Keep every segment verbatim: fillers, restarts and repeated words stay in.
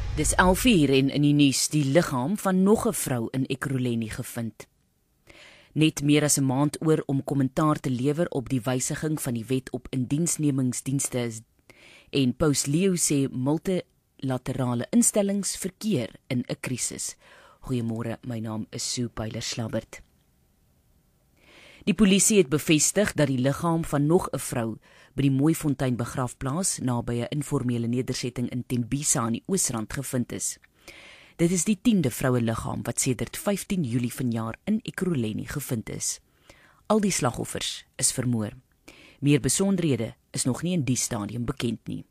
Dis elf uur en in die nuus die liggaam van nog 'n vrou in Ekurhuleni gevind. Net meer as 'n maand oor om kommentaar te lewer op die wysiging van die wet op indiensnemingsdienste en Paus Leo sê multilaterale instellings verkeer in 'n krisis. Goeiemôre, my naam is Sue Pyler-Slabbert. Die polisie het bevestig dat die liggaam van nog 'n vrou by die Mooifontein begrafplaas naby 'n informele nedersetting in Tembisa aan die Oosrand gevind is. Dit is die tiende vroue liggaam wat sedert vyftien Julie vanjaar in Ekurhuleni gevind is. Al die slagoffers is vermoor. Meer besonderhede is nog nie in die stadium bekend nie.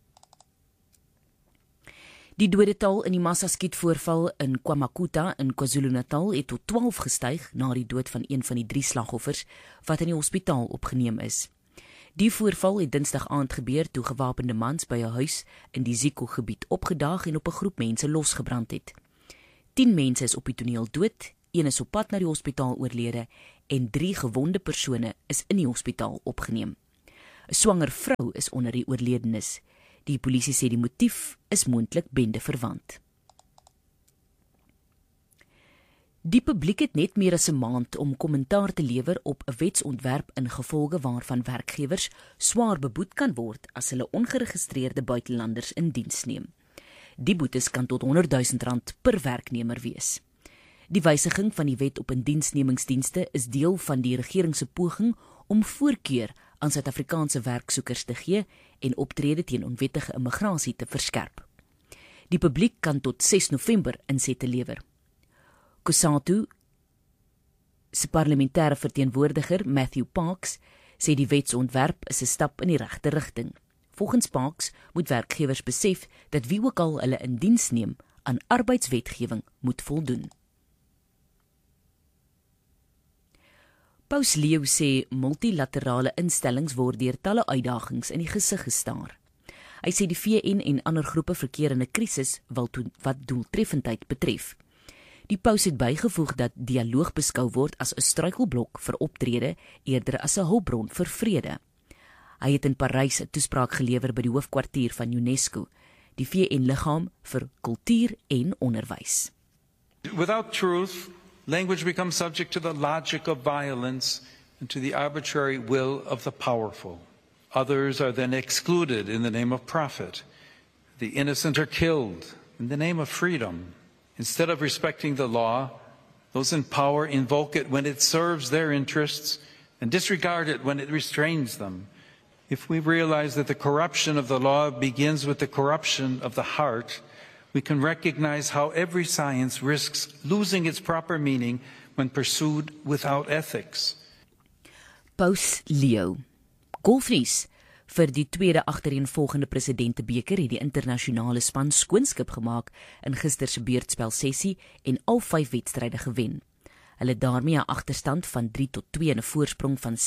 Die dodetal in die massaskietvoorval in KwaMakuta in KwaZulu-Natal het tot twaalf gestyg na die dood van een van die drie slagoffers wat in die hospitaal opgeneem is. Die voorval het Dinsdag aand gebeur toe gewapende mans by 'n huis in die Ziko-gebied opgedaag en op 'n groep mense losgebrand het. Tien mense is op die toneel dood, een is op pad na die hospitaal oorlede en drie gewonde persone is in die hospitaal opgeneem. 'n Swanger vrou is onder die oorledenes. Die polisie sê die motief is moontlik bendeverwant. Die publiek het net meer as 'n maand om kommentaar te lewer op 'n wetsontwerp ingevolge waarvan werkgewers swaar beboet kan word as hulle ongeregistreerde buitelanders in diens neem. Die boetes kan tot honderd duisend rand per werknemer wees. Die wysiging van die wet op indiensnemingsdienste is deel van die regering se poging om voorkeur aan Suid-Afrikaanse werksoekers te gee en optrede teen onwettige immigrasie te verskerp. Die publiek kan tot ses November insette lewer. COSATU se parlementêre verteenwoordiger Matthew Parks sê die wetsontwerp is 'n stap in die regte rigting. Volgens Parks moet werkgewers besef dat wie ook al hulle in diens neem aan arbeidswetgewing moet voldoen. Paus Leo sê multilaterale instellings word deur talle uitdagings in die gesig gestaar. Hy sê die V N en ander groepe verkeer in 'n krisis wat doeltreffendheid betref. Die paus het bygevoeg dat dialoog beskou word as 'n struikelblok vir optrede eerder as 'n hulpbron vir vrede. Hy het in Parys 'n toespraak gelewer by die hoofkwartier van UNESCO, die V N-liggaam vir kultuur en onderwys. Without truth, language becomes subject to the logic of violence and to the arbitrary will of the powerful. Others are then excluded in the name of profit. The innocent are killed in the name of freedom. Instead of respecting the law, those in power invoke it when it serves their interests and disregard it when it restrains them. If we realize that the corruption of the law begins with the corruption of the heart, we can recognize how every science risks losing its proper meaning when pursued without ethics. Paus Leo. Golfnuus. Vir die tweede agtereenvolgende presidentebeker het die internasionale span skoonskip gemaak in gister se beurtspelsessie en al vyf wedstryde gewen. Hulle het daarmee 'n agterstand van drie tot twee en 'n voorsprong van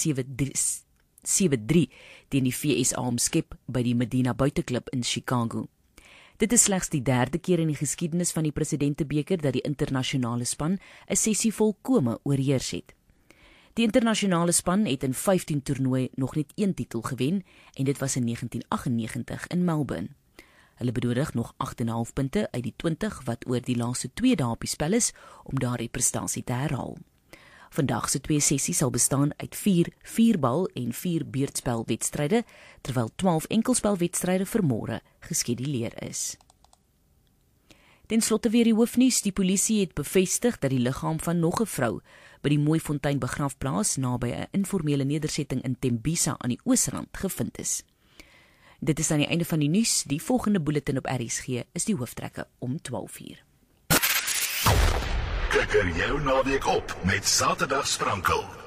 sewe drie teen die V S A omskep by die Medina Buiteklub in Chicago. Dit is slegs die derde keer in die geskiedenis van die presidentebeker dat die internasionale span 'n sessie volkome oorheers het. Die internasionale span het in vyftien toernooi nog net een titel gewen en dit was in negentien agt agt negentig in Melbourne. Hulle benodig nog agt en 'n half punte uit die twintig wat oor die laaste twee dae op die spel is om daardie prestasie te herhaal. Vandag se twee sessies sal bestaan uit vier vierbal en vier beurtspelwedstryde, terwyl twaalf enkelspelwedstryde vir môre geskeduleer is. Ten slotte weer die hoofnuus. Die polisie het bevestig dat die liggaam van nog 'n vrou by die Mooifontein begrafplaas naby 'n informele nedersetting in Tembisa aan die Oosrand gevind is. Dit is aan die einde van die nuus. Die volgende bulletin op R S G is die hooftrekke om twaalf uur. Kikker jou naweek op met Saterdag Sprankel.